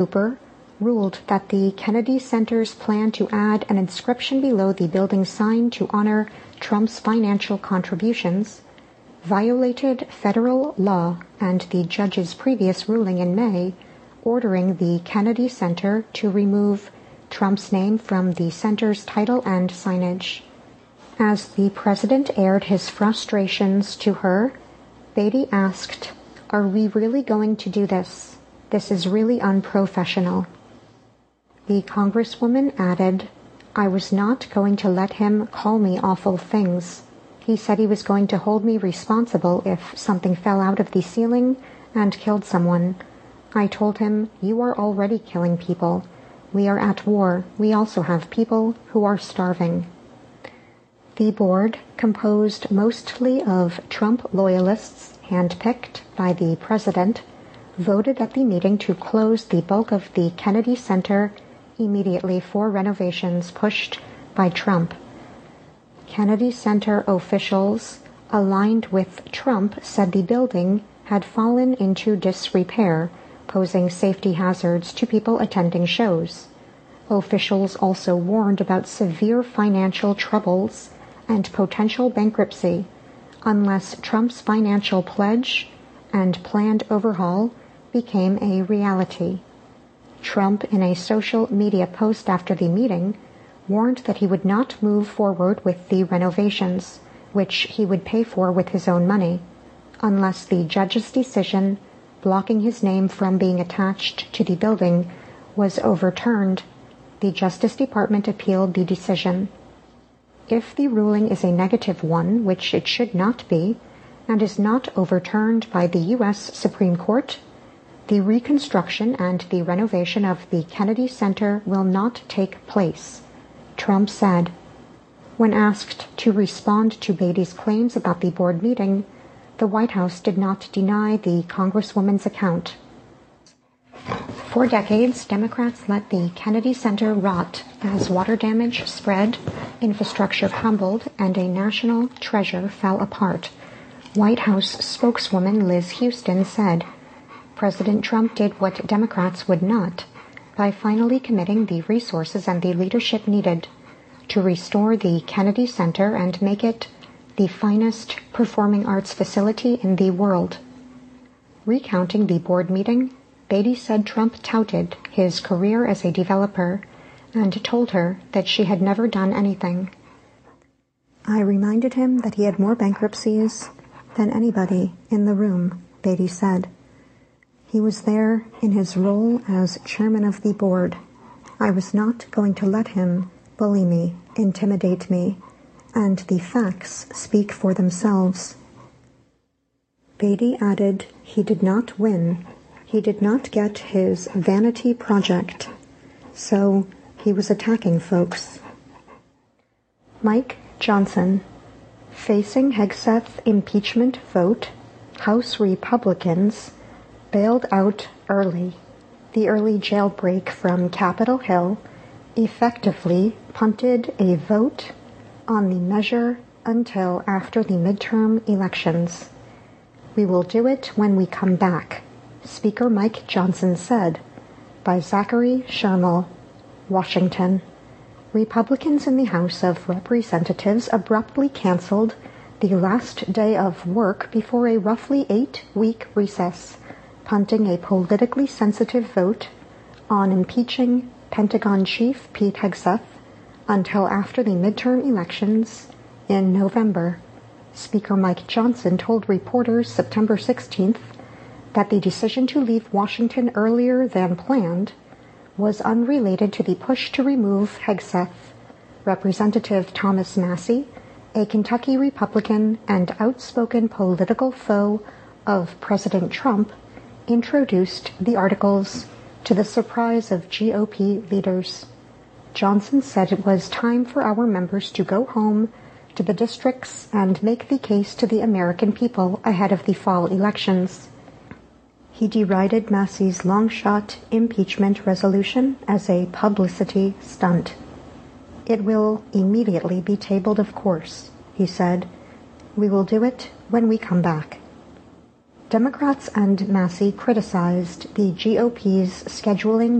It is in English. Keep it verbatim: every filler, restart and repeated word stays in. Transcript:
Cooper ruled that the Kennedy Center's plan to add an inscription below the building sign to honor Trump's financial contributions violated federal law and the judge's previous ruling in May ordering the Kennedy Center to remove Trump's name from the center's title and signage. As the president aired his frustrations to her, Beatty asked, "Are we really going to do this? This is really unprofessional." The congresswoman added, "I was not going to let him call me awful things. He said he was going to hold me responsible if something fell out of the ceiling and killed someone. I told him, you are already killing people. We are at war. We also have people who are starving." The board, composed mostly of Trump loyalists handpicked by the president, voted at the meeting to close the bulk of the Kennedy Center immediately for renovations pushed by Trump. Kennedy Center officials aligned with Trump said the building had fallen into disrepair, posing safety hazards to people attending shows. Officials also warned about severe financial troubles and potential bankruptcy unless Trump's financial pledge and planned overhaul became a reality. Trump, in a social media post after the meeting, warned that he would not move forward with the renovations, which he would pay for with his own money, unless the judge's decision blocking his name from being attached to the building was overturned. The Justice Department appealed the decision. If the ruling is a negative one, which it should not be, and is not overturned by the U S Supreme Court, the reconstruction and the renovation of the Kennedy Center will not take place, Trump said. When asked to respond to Beatty's claims about the board meeting, the White House did not deny the Congresswoman's account. For decades, Democrats let the Kennedy Center rot as water damage spread, infrastructure crumbled, and a national treasure fell apart. White House spokeswoman Liz Houston said, "President Trump did what Democrats would not, by finally committing the resources and the leadership needed to restore the Kennedy Center and make it the finest performing arts facility in the world." Recounting the board meeting, Beatty said Trump touted his career as a developer and told her that she had never done anything. "I reminded him that he had more bankruptcies than anybody in the room," Beatty said. "He was there in his role as chairman of the board. I was not going to let him bully me, intimidate me, and the facts speak for themselves." Beatty added he did not win. He did not get his vanity project, so he was attacking folks. Mike Johnson. Facing Hegseth impeachment vote, House Republicans bailed out early. The early jailbreak from Capitol Hill effectively punted a vote on the measure until after the midterm elections. "We will do it when we come back," Speaker Mike Johnson said, by Zachary Shermill, Washington. Republicans in the House of Representatives abruptly canceled the last day of work before a roughly eight-week recess, punting a politically sensitive vote on impeaching Pentagon Chief Pete Hegseth until after the midterm elections in November. Speaker Mike Johnson told reporters September sixteenth that the decision to leave Washington earlier than planned was unrelated to the push to remove Hegseth. Representative Thomas Massie, a Kentucky Republican and outspoken political foe of President Trump, introduced the articles to the surprise of G O P leaders. Johnson said it was time for our members to go home to the districts and make the case to the American people ahead of the fall elections. He derided Massie's long-shot impeachment resolution as a publicity stunt. "It will immediately be tabled, of course," he said. "We will do it when we come back." Democrats and Massey criticized the G O P's scheduling